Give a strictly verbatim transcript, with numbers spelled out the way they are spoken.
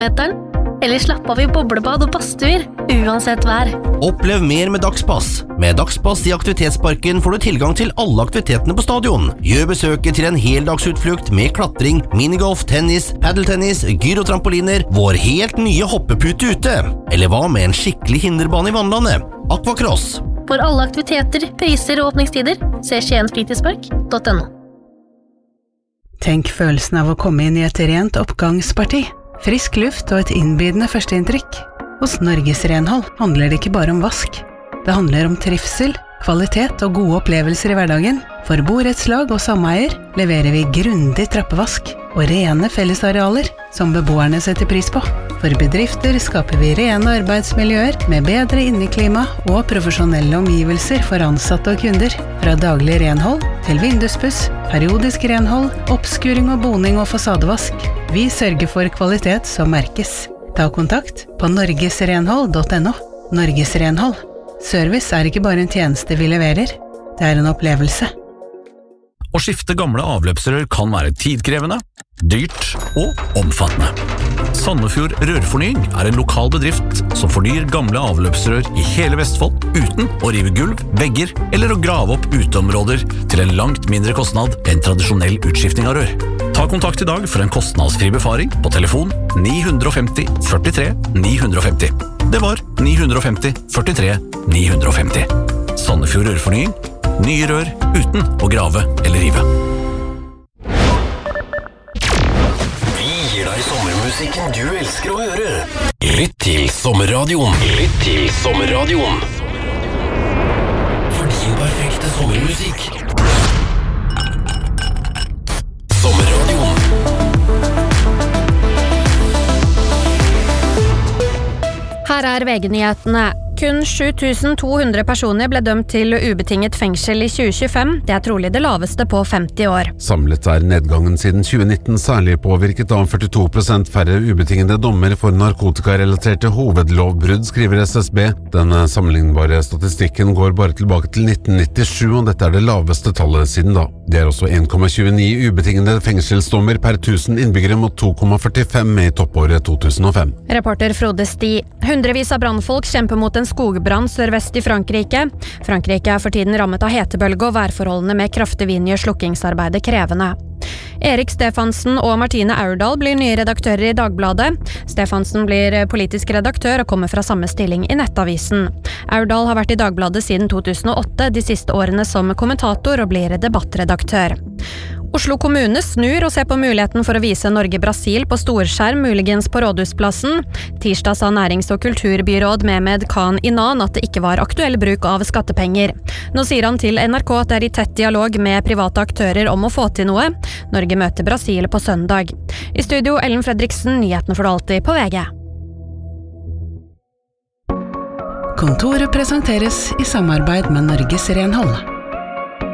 meteren, eller slapp av i boblebad og badstuer, uansett vær. Opplev mer med Dagspass. Med Dagspass i Aktivitetsparken får du tilgang til alle aktivitetene på stadion. Gjør besøket til en heldagsutflukt med klatring, minigolf, tennis, paddeltennis, gyrotrampoliner, vår helt nye hoppepute ute. Eller hva med en skikkelig hinderbane i vannlandet? Aquacross. For alle aktiviteter, priser og åpningstider, se skiensfritidspark punktum no. Tenk følelsen av å komme inn i et rent oppgangsparti. Frisk luft og et innbydende førsteinntrykk. Hos Norges Renhold handler det ikke bare om vask. Det handler om trivsel, kvalitet og gode opplevelser i hverdagen. For borettslag og sameier leverer vi grundig trappevask og rene fellesarealer som beboerne setter pris på. For bedrifter skaper vi rene arbeidsmiljøer med bedre inneklima og profesjonelle omgivelser for ansatte og kunder. Fra daglig renhold til vinduspuss, periodisk renhold, oppskuring og boning og fasadevask. Vi sørger for kvalitet som merkes. Ta kontakt på norgesrenhold punktum no. Norges Renhold. Service er ikke bare en tjeneste vi leverer, det er en opplevelse. Å skifte gamle avløpsrør kan være tidkrevende, dyrt og omfattende. Sandefjord Rørfornying er en lokal bedrift som fornyer gamle avløpsrør i hele Vestfold uten å rive gulv, vegger eller å grave opp uteområder til en langt mindre kostnad enn tradisjonell utskifting av rør. Ta kontakt i dag for en kostnadsfri befaring på telefon ni fem nul førtitre ni fem nul. Det var ni fem nul førtitre ni fem nul. Sandefjord Rørfornying. Nye rør uten å grave eller rive. Vi gir deg sommermusikken du elsker å høre. Lytt til Sommerradioen. Lytt til Sommerradioen. For din perfekte sommermusikk. Sommerradioen. Her er V G-nyhetene. Kun sju tusen to hundre personer ble dømt til ubetinget fengsel i tjue tjuefem. Det er trolig det laveste på femti år. Samlet er nedgangen siden tjue nitten særlig påvirket av førtito prosent færre ubetingede dommer for narkotikarelaterte hovedlovbrudd, skriver S S B. Den sammenlignbare statistikken går bare tilbake til nitten nittisju, og dette er det laveste tallet siden da. Det er også en komma tjueni ubetingede fengselsdommer per tusen innbyggere mot to komma førtifem i toppåret to tusen og fem. Reporter Frode Sti. Hundrevis av brannfolk kjemper mot en skogbrann sørvest i Frankrike. Frankrike er for tiden rammet av hetebølge, og værforholdene med kraftig vind gjør slukkingsarbeidet krevende. Erik Stefansen og Martine Aurdal blir nye redaktører i Dagbladet. Stefansen blir politisk redaktør og kommer fra samme stilling i Nettavisen. Aurdal har vært i Dagbladet siden to tusen og åtte, de siste årene som kommentator og blir debattredaktør. Oslo kommune snur og ser på muligheten for å vise Norge-Brasil på storskjerm, muligens på Rådhusplassen. Tirsdag sa nærings- og kulturbyråd Mehmed Khan Inan at det ikke var aktuell bruk av skattepenger. Nå sier han til N R K at det er i tett dialog med private aktører om å få til noe. Norge møter Brasil på søndag. I studio Ellen Fredriksen, nyhetene for alltid på V G. Kontoret presenteres i samarbeid med Norges Renhold.